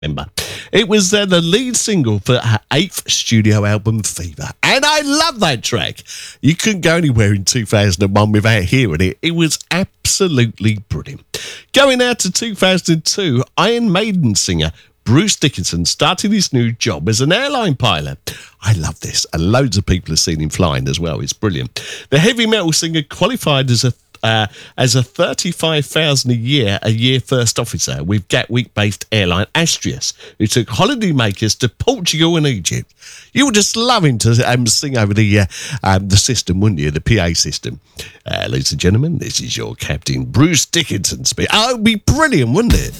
remember. It was the lead single for her 8th studio album, Fever. And I love that track. You couldn't go anywhere in 2001 without hearing it. It was absolutely brilliant. Going out to 2002, Iron Maiden singer Bruce Dickinson started his new job as an airline pilot. I love this, and loads of people have seen him flying as well. It's brilliant. The heavy metal singer qualified as a 35,000 a year first officer with Gatwick-based airline Astrius, who took holidaymakers to Portugal and Egypt. You would just love him to sing over the system, wouldn't you? The PA system. Ladies and gentlemen, this is your captain, Bruce Dickinson. Oh, it would be brilliant, wouldn't it?